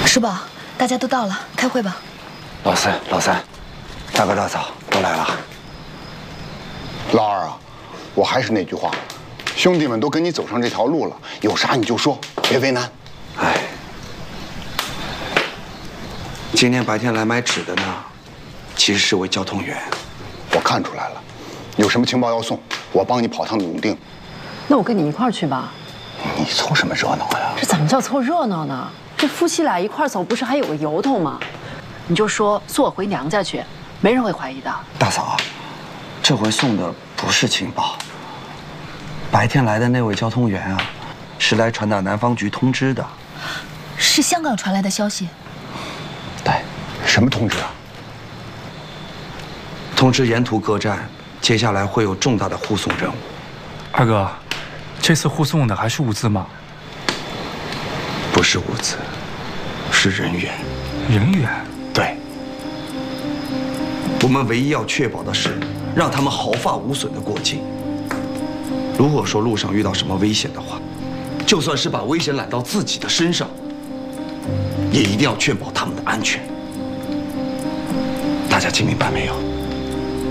叔宝，大家都到了，开会吧。 老三，大哥大嫂都来了。 老二啊，我还是那句话，兄弟们都跟你走上这条路了，有啥你就说，别为难。 哎，今天白天来买纸的呢，其实是位交通员。 我看出来了，有什么情报要送，我帮你跑趟永定。 那我跟你一块儿去吧。 你凑什么热闹呀？ 这怎么叫凑热闹呢？这夫妻俩一块儿走，不是还有个由头吗？你就说送我回娘家去，没人会怀疑的。 大嫂，这回送的不是情报。白天来的那位交通员啊，是来传达南方局通知的。 是香港传来的消息。 对， 什么通知啊？ 通知沿途各站，接下来会有重大的护送任务。 二哥，这次护送的还是物资吗？ 不是物资，是人员。 人员？ 对。我们唯一要确保的是，让他们毫发无损的过境。如果说路上遇到什么危险的话，就算是把危险揽到自己的身上，也一定要确保他们的安全。大家听明白没有？